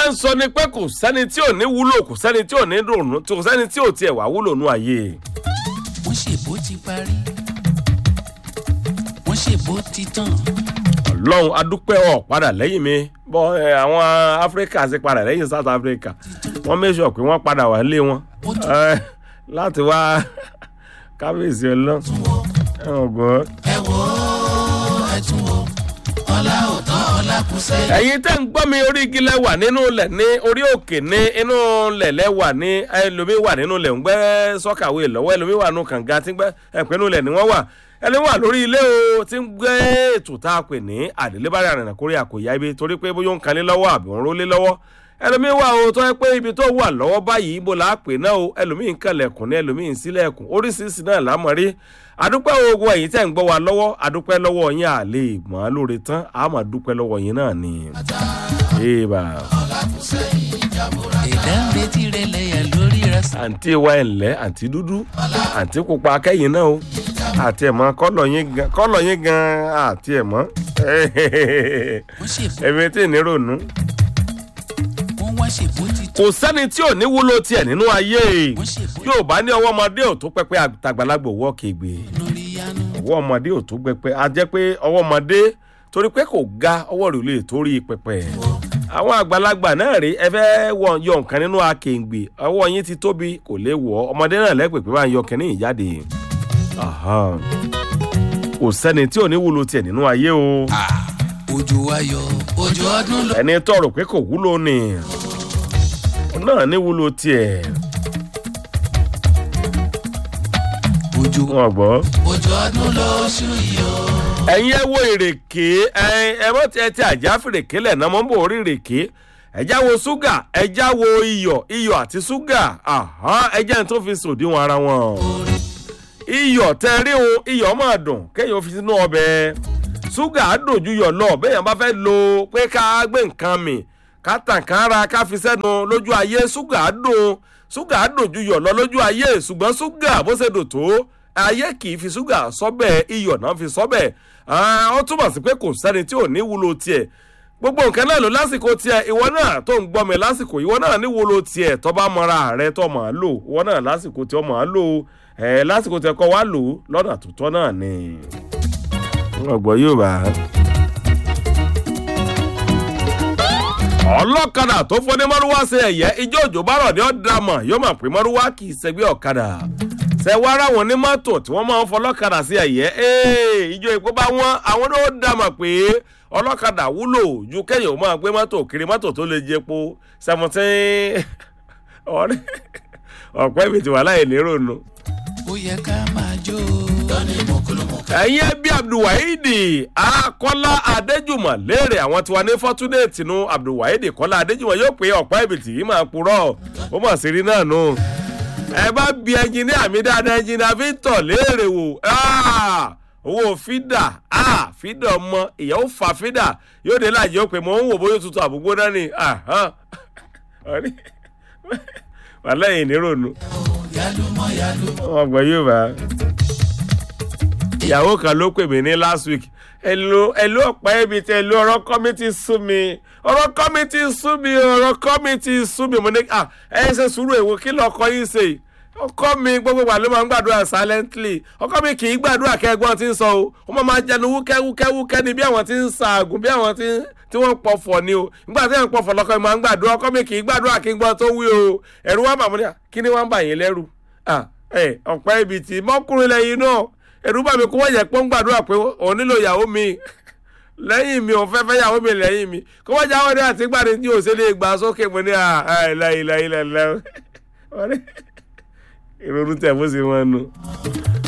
ń sọ ni pé kò sẹ́ni tí ò ní wúlò kò sẹ́ni tí ò ní dùnú kò sẹ́ni tí ò tiẹ̀ wá wúlò nú ayé. wọ́n ṣèbó ti parí wọ́n ṣèbó ti tán. ọlọ́run adúpẹ́ ọ̀ padà lẹ́yìn mi bọ́ àwọn áfíríkà sì padà lẹ́yìn south africa wọ́n mẹ́sọ̀ pé wọ́n padà wá lé wọn láti wá kábíyèsí ọlọ́run ọgbọ́n. ẹ wo ẹ tún wo ọlá òótọ́ ọlá kùsẹ́. ẹ̀yin tẹ́ ń gbọ́ mi orí igi lẹ́wà nínú ilẹ̀ ní orí òkè ní inú ilẹ̀ lẹ́wà ní ẹlòmí wà nínú ilẹ̀ ń gbẹ́ sọ́kàwé lọ́wọ́ ẹlòmí wà nínú kànga tí ń gbẹ́ ẹ̀pẹ́ nínú ilẹ̀ ni wọ́n wà ẹni wà lórí ilé o tí ń gbé ètò tá a pè ní àdélébárí àrìnà kórè àkòyá ibi torí pé bóyá ń kalé lọ́wọ́ àbí ń rólé lọ́wọ́ ẹlòmí wà o tó yẹ pé ibi tó wà lọ́wọ́ báyìí ibo là á pè náà o ẹlòmí ń kẹlẹ̀kùn ní ẹlòmí ń sílẹ̀kùn oríṣiríṣi náà lámọ̀ rí adúpẹ́ ogun ẹ̀yìn tẹ́ ń gbọ́ wa lọ́wọ́ adúpẹ́ lọ́wọ́ yín àlè mọ́ lóore tán a máa dúpẹ́ lọ́wọ́ yín náà ni. ìdá ń retí rẹ lẹ́yà lórí rẹ. àǹtí wa ẹ̀lẹ́ àǹtí dúdú àǹtí pupa akẹ́yìn náà o àti ẹ̀mọ́ kọ́lọ̀ yín gan àti ẹ̀mọ́ ẹ̀mí tí ì ní ronú. kò sẹ́ni tí ò ní wúlò tiẹ̀ nínú ayé yóò bá ní ọwọ́ ọmọdé ò tó pẹpẹ àtàgbàlagbò wọ́ kégbè ọwọ́ ọmọdé ò tó pẹpẹ a jẹ́ pé ọwọ́ ọmọdé torí pé kò ga ọwọ́ rẹ̀ ò lè torí pẹpẹ àwọn àgbàlagbà náà rí ẹ fẹ́ yọ nǹkan nínú akéǹgbè ọwọ́ yín ti tóbi kò lè wọ̀ ọmọdé náà lẹ́pẹ̀ pé bá ń yọ kẹ́ni ìjáde kò sẹ́ni tí ò ní wúlò tiẹ̀ nínú ayé o. ojú ayọ̀ ojú ọdún lọ. ẹni tọrọ pé kò wúlò ni náà ní wúlò tiẹ̀. ojú wọn gbọ́. ojú ọdún lóṣù yìí o. ẹ̀yin ẹ wo ìrèké ẹ mọ́ ti àjà fìrèké lẹ̀ náà mọ́ ń bò orí ìrèké ẹ̀já wo ṣúgà ẹ̀já wo iyọ̀ àti ṣúgà ẹ̀já tó fi sòdiwọ̀n ara wọn. iyọ̀ tẹ rí o iyọ̀ máa dùn kéèyàn fi sínú ọbẹ̀ ṣúgà dòjú yọ̀ lọ béèyàn bá fẹ́ lo pé ká gbé nǹkan mì ká tàn ká ra ká fi sẹ́nu lójú ayé ṣúgà dòjú yọ̀ lọ lójú ayé ṣùgbọ́n ṣúgà bó ṣe dò tó ayé kì í fi ṣúgà sọ́bẹ̀ iyọ̀ náà fi sọ́bẹ̀ ó túmọ̀ sí pé kò sẹ́ni tí ò ní wúlò tiẹ̀ gbogbo nǹkan náà ló lásìkò tiẹ̀ ìwọ náà tó ń gbọ́ mi lásìkò ìwọ náà ní wúlò tiẹ̀ tó bá mọra rẹ tó máa lò ìwọ náà lásìkò tí ó máa lò lásìkò tí ẹ kọ́ wá lò lọ́nà tó tọ́ náà ni. ọgbọ́n yóò bá ọlọ́kadà tó fọ́ ní mọ́rúwá ṣe ẹ̀yẹ́ ijó òjò bá rọ̀ ní ọ̀dàmọ̀ yóò mọ̀ pé mọ́rúwá kì í ṣẹgbẹ́ ọ̀kadà ṣe wá ráwọn ní mọ́tò tí wọ́n máa ń fọlọ́kadà sí ẹ̀yẹ́ ijó ìpó bá wọn àwọn ló dàmọ̀ pé ọlọ́kadà wúlò ju kẹ́yìn ò máa gbé mọ́tò kiri mọ́tò tó lè jẹpo 17 ọ̀pẹ́ ibi tí wà láì lérò nù. ó yẹ ká máa jó lọ́ní mọ̀kúlùmọ̀kú. ẹ̀yin ẹbí abdulwaheedi akọ́lá adéjùmọ̀ léèrè àwọn tiwa ní fortunate nu abdulwaheedi kọ́lá adéjùmọ̀ yóò pé ọ̀pá ibi tí yìí máa purọ́ ó mọ̀ sí rí náà nù. ẹ bá bi ẹnjìníà mi dáadáa ẹnjìníà Victor léèrè wò owó fídà fídà ọmọ ìyàwó fa fídà yóò dé láàjẹ́ ó pé mò ń wò bóyá tuntun àbúgbó náà ni wàhálà yìí nírònú. ọgbọ̀n yóò bá ìyàwó kan ló pè mí ní last week ẹ̀lò ọ̀pá ẹ̀bí tẹ ẹ̀lò ọ̀rọ̀ kọ́mítì sú mi mo ní ẹ̀ ṣe sùúrù èwo kí lọ́kọ́ yín ṣe ọkọ mi gbogbo wà ló máa ń gbàdúrà silently ọkọ mi kì í gbàdúrà kẹgbọn tí ń sọ o ó máa jẹnu wúkẹ́wúkẹ́ ni bí àwọn tí ń ṣaagùn bí àwọn tí wọ́n pọ̀fọ̀ ni o nígbà tí wọ́n pọ̀fọ̀ lọ́kọ mi máa ń gbàdúrà ọkọ mi kì í gbàdúrà kí n gbọ́ tó wí o ẹ̀rù wà màmú ni kí ni wọ́n ń bà yín lẹ́rù ọ̀pẹ́ ibi tí mọ́kùnrin lẹ́yìn náà ẹ̀rù bà mí kó wọ́n yẹ pé ó ń gbàdúrà pé òun nílò ìyàwó mi lẹ́yìn mi òun fẹ́fẹ́ ìyàwó mi lẹ́yìn mi kó wọ́n jáwọ́ ní àtìgbàdé tí òṣèlè gbà sókè mo ní ìlà ìrònú tẹ̀ bó ṣe wọn nu.